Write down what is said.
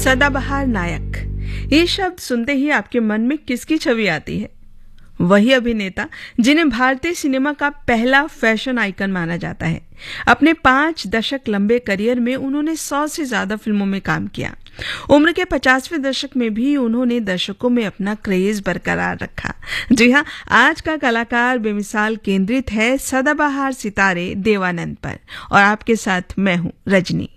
सदाबहार नायक, ये शब्द सुनते ही आपके मन में किसकी छवि आती है? वही अभिनेता जिन्हें भारतीय सिनेमा का पहला फैशन आइकन माना जाता है। अपने 5 दशक लंबे करियर में उन्होंने 100 से ज्यादा फिल्मों में काम किया। उम्र के 50वें दशक में भी उन्होंने दर्शकों में अपना क्रेज बरकरार रखा। जी हाँ, आज का कलाकार बेमिसाल केंद्रित है सदाबहार सितारे देव आनंद पर, और आपके साथ मैं हूं रजनी।